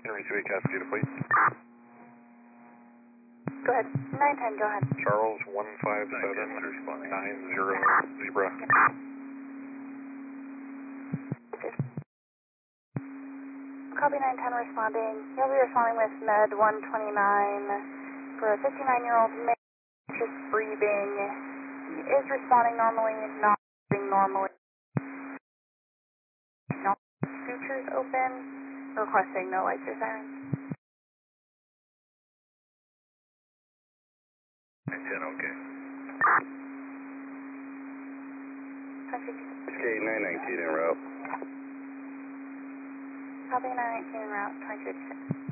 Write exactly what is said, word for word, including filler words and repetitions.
Henry two eight Cascade Fleet. Go ahead. nine ten, go ahead. Charles one five seven nine zero Zebra. Copy nine ten responding. You'll be responding with Med one twenty-nine for a fifty-nine-year-old male, just breathing. He is responding normally, not breathing normally. No sutures open, requesting no lights or sirens. nine ten, okay. Cascade nine nineteen en route. Copy nine nineteen en route, twenty fifty-six.